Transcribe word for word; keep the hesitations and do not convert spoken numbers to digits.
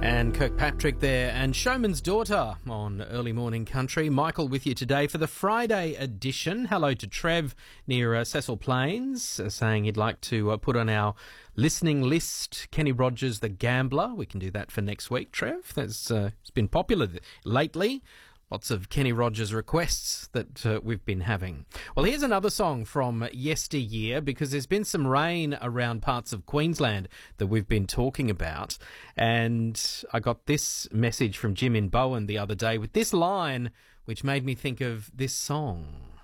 And Kirkpatrick there, and Showman's Daughter on Early Morning Country. Michael with you today for the Friday edition. Hello to Trev near uh, Cecil Plains, uh, saying he'd like to uh, put on our listening list Kenny Rogers, The Gambler. We can do that for next week, Trev. That's uh, it's been popular th- lately. Lots of Kenny Rogers requests that uh, we've been having. Well, here's another song from yesteryear, because there's been some rain around parts of Queensland that we've been talking about. And I got this message from Jim in Bowen the other day with this line, which made me think of this song.